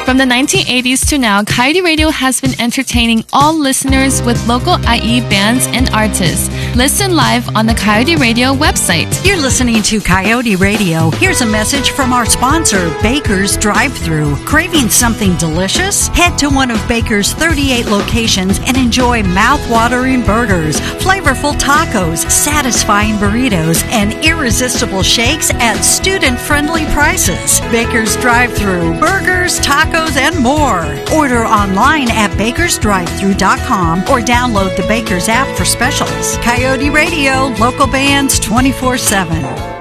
From the 1980s to now, Coyote Radio has been entertaining all listeners with local IE bands and artists. Listen live on the Coyote Radio website. You're listening to Coyote Radio. Here's a message from our sponsor, Baker's Drive-Thru. Craving something delicious? Head to one of Baker's 38 locations and enjoy mouth-watering burgers, flavorful tacos, satisfying burritos, and irresistible shakes at student-friendly prices. Baker's Drive-Thru. Burgers, tacos, and more. Order online at bakersdrivethru.com or download the Baker's app for specials. Coyote Radio, local bands 24/7.